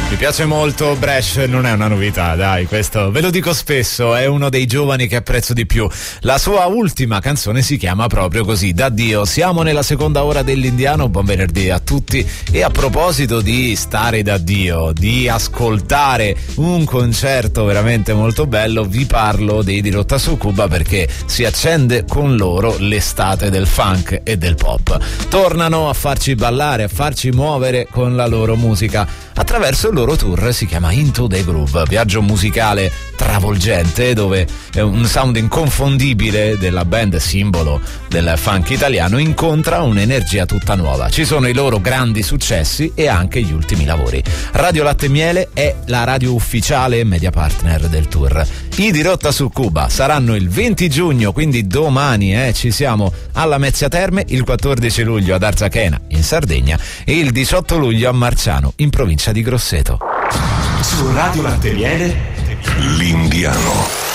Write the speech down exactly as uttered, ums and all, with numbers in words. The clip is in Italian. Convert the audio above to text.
Mi piace molto Bresh, non è una novità, dai, questo ve lo dico spesso, è uno dei giovani che apprezzo di più. La sua ultima canzone si chiama proprio così, D'addio. Siamo nella seconda ora dell'Indiano, buon venerdì a tutti. E a proposito di stare d'addio, di ascoltare un concerto veramente molto bello, vi parlo dei Dirotta su Cuba perché si accende con loro l'estate del funk e del pop. Tornano a farci ballare, a farci muovere con la loro musica attraverso il loro tour, si chiama Into the Groove, viaggio musicale travolgente dove un sound inconfondibile della band simbolo del funk italiano incontra un'energia tutta nuova. Ci sono i loro grandi successi e anche gli ultimi lavori. Radio Latte e Miele è la radio ufficiale e media partner del tour. I Dirotta su Cuba saranno il venti giugno, quindi domani eh, ci siamo alla Mezzia Terme, il quattordici luglio ad Arzachena in Sardegna e il diciotto luglio a Marciano in provincia di Grosseto. Su Radio Latte e Miele, l'Indiano.